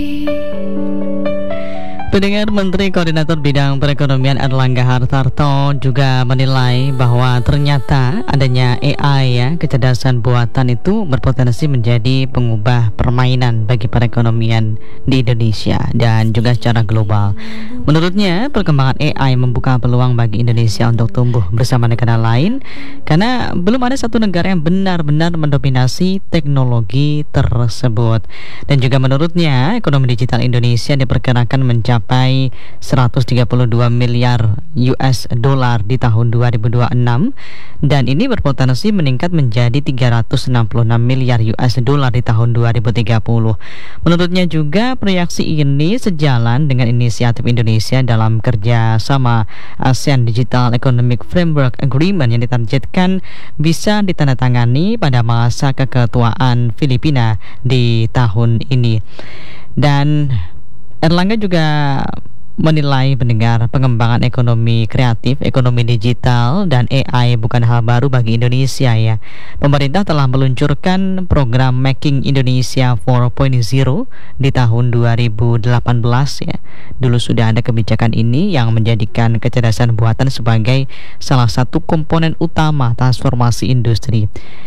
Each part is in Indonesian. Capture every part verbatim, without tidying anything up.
Pendengar, Menteri Koordinator Bidang Perekonomian Airlangga Hartarto juga menilai bahwa ternyata adanya A I, ya, kecerdasan buatan itu berpotensi menjadi pengubah permainan bagi perekonomian di Indonesia dan juga secara global. Menurutnya, perkembangan A I membuka peluang bagi Indonesia untuk tumbuh bersama negara lain karena belum ada satu negara yang benar-benar mendominasi teknologi tersebut. Dan juga menurutnya, ekonomi digital Indonesia diperkirakan mencapai mencapai seratus tiga puluh dua miliar U S dollar di tahun dua ribu dua puluh enam dan ini berpotensi meningkat menjadi tiga ratus enam puluh enam miliar U S dollar di tahun dua ribu tiga puluh. Menurutnya juga proyeksi ini sejalan dengan inisiatif Indonesia dalam kerjasama ASEAN Digital Economic Framework Agreement yang ditargetkan bisa ditandatangani pada masa keketuaan Filipina di tahun ini. Dan Erlangga juga menilai, pendengar, pengembangan ekonomi kreatif, ekonomi digital, dan A I bukan hal baru bagi Indonesia, ya. Pemerintah telah meluncurkan program Making Indonesia empat titik nol di tahun dua ribu delapan belas, ya. Dulu sudah ada kebijakan ini yang menjadikan kecerdasan buatan sebagai salah satu komponen utama transformasi industri.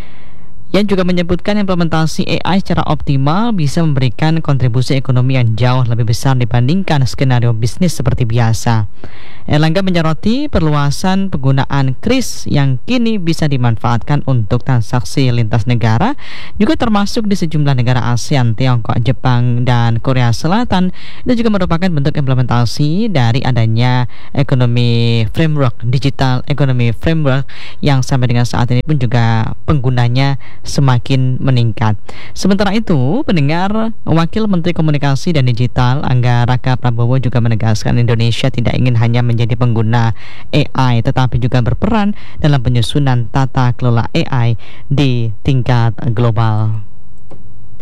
Yang juga menyebutkan implementasi A I secara optimal bisa memberikan kontribusi ekonomi yang jauh lebih besar dibandingkan skenario bisnis seperti biasa. Erlangga menyoroti perluasan penggunaan kris yang kini bisa dimanfaatkan untuk transaksi lintas negara, juga termasuk di sejumlah negara ASEAN, Tiongkok, Jepang, dan Korea Selatan. Itu juga merupakan bentuk implementasi dari adanya ekonomi framework, digital economy framework, yang sampai dengan saat ini pun juga penggunanya semakin meningkat. Sementara itu, pendengar, Wakil Menteri Komunikasi dan Digital Angga Raka Prabowo juga menegaskan Indonesia tidak ingin hanya menjadi pengguna A I, tetapi juga berperan dalam penyusunan tata kelola A I di tingkat global.